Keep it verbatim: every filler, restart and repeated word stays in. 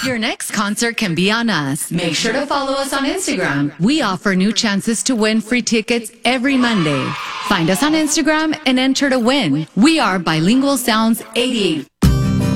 Your next concert can be on us. Make sure to follow us on Instagram. We offer new chances to win free tickets every Monday. Find us on Instagram and enter to win. We are Bilingual Sounds eighty-eight.